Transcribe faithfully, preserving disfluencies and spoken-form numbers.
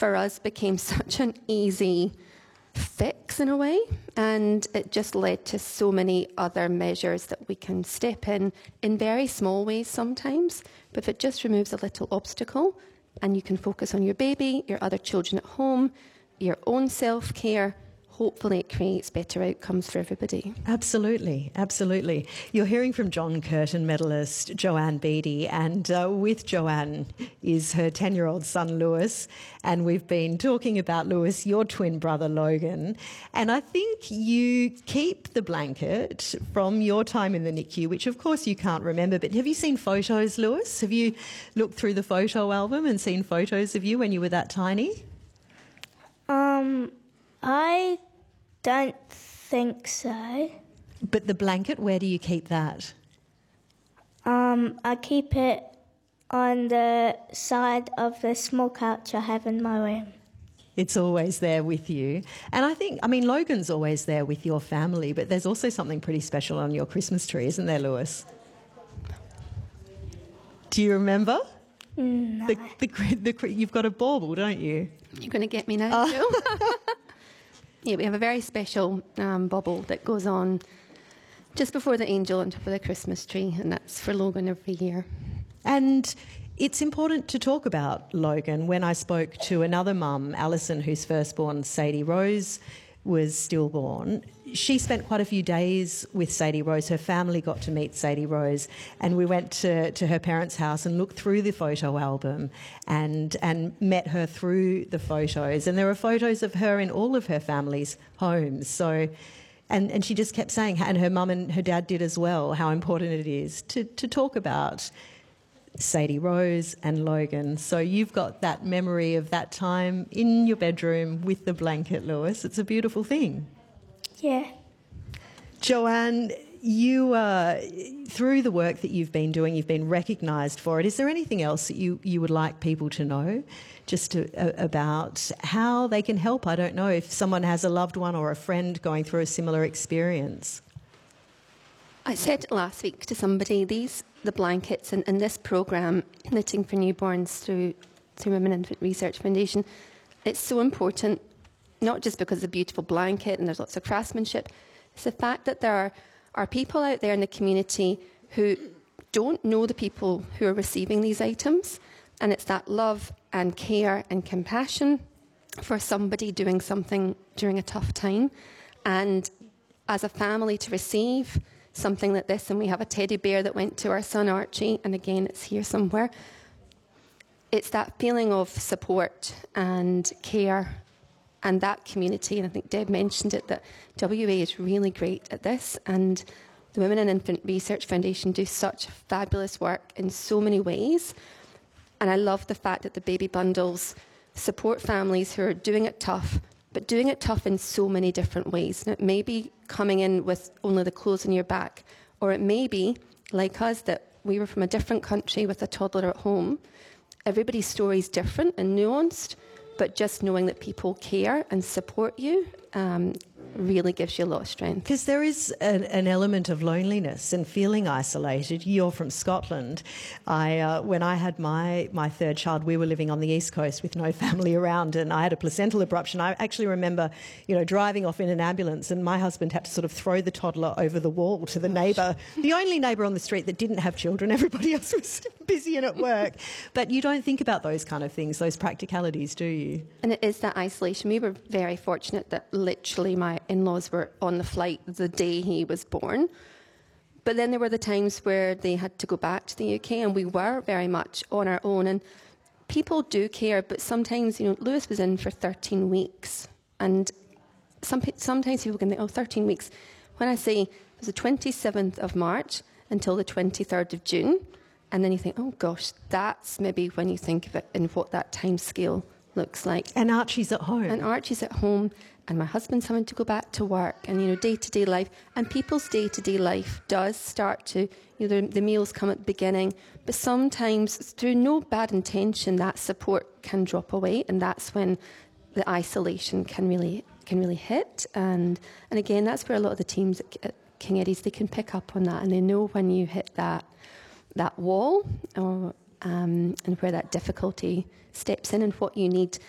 for us became such an easy fix in a way, and it just led to so many other measures that we can step in in very small ways sometimes, but if it just removes a little obstacle and you can focus on your baby, your other children at home, your own self-care, hopefully it creates better outcomes for everybody. Absolutely, absolutely. You're hearing from John Curtin medalist Joanne Beattie, and uh, with Joanne is her ten-year-old son Lewis, and we've been talking about Lewis, your twin brother Logan, and I think you keep the blanket from your time in the N I C U, which of course you can't remember, but have you seen photos, Lewis? Have you looked through the photo album and seen photos of you when you were that tiny? Um... I don't think so. But the blanket, where do you keep that? Um, I keep it on the side of the small couch I have in my room. It's always there with you. And I think, I mean, Logan's always there with your family, but there's also something pretty special on your Christmas tree, isn't there, Lewis? Do you remember? No. The, the, the, you've got a bauble, don't you? You're going to get me now, oh. Jill. Yeah, we have a very special um, bauble that goes on just before the angel on top of the Christmas tree, and that's for Logan every year. And it's important to talk about Logan. When I spoke to another mum, Alison, whose firstborn, Sadie Rose, was stillborn, she spent quite a few days with Sadie Rose. Her family got to meet Sadie Rose, and we went to, to her parents' house and looked through the photo album and and met her through the photos. And there are photos of her in all of her family's homes. So, and, and she just kept saying, and her mum and her dad did as well, how important it is to, to talk about Sadie Rose and Logan. So you've got that memory of that time in your bedroom with the blanket, Lewis. It's a beautiful thing. Yeah. Joanne, you, uh, through the work that you've been doing, you've been recognised for it. Is there anything else that you, you would like people to know just to, uh, about how they can help? I don't know, if someone has a loved one or a friend going through a similar experience. I said last week to somebody, these the blankets and, and this programme, Knitting for Newborns through, through Women Infant Research Foundation, it's so important, not just because of the beautiful blanket and there's lots of craftsmanship, it's the fact that there are, are people out there in the community who don't know the people who are receiving these items, and it's that love and care and compassion for somebody doing something during a tough time, and as a family to receive something like this, and we have a teddy bear that went to our son Archie, and again it's here somewhere. It's that feeling of support and care and that community, and I think Deb mentioned it, that W A is really great at this, and the Women and Infant Research Foundation do such fabulous work in so many ways, and I love the fact that the baby bundles support families who are doing it tough, but doing it tough in so many different ways. Now, it may be coming in with only the clothes on your back, or it may be, like us, that we were from a different country with a toddler at home. Everybody's story is different and nuanced, but just knowing that people care and support you um, really gives you a lot of strength. Because there is an, an element of loneliness and feeling isolated. You're from Scotland. I, uh, when I had my, my third child, we were living on the East Coast with no family around, and I had a placental abruption. I actually remember, you know, driving off in an ambulance, and my husband had to sort of throw the toddler over the wall to the neighbour, the only neighbour on the street that didn't have children. Everybody else was busy and at work. But you don't think about those kind of things, those practicalities, do you? And it is that isolation. We were very fortunate that literally my in-laws were on the flight the day he was born. But then there were the times where they had to go back to the U K, and we were very much on our own. And people do care, but sometimes, you know, Lewis was in for thirteen weeks. And some, sometimes people can think, oh, thirteen weeks. When I say it was the twenty-seventh of March until the twenty-third of June, and then you think, oh gosh, that's maybe when you think of it and what that time scale looks like. And Archie's at home. And Archie's at home, and my husband's having to go back to work, and, you know, day-to-day life. And people's day-to-day life does start to, you know, the, the meals come at the beginning, but sometimes through no bad intention, that support can drop away, and that's when the isolation can really can really hit. And and again, that's where a lot of the teams at, at King Eddie's, they can pick up on that, and they know when you hit that that wall, or um, and where that difficulty steps in and what you need.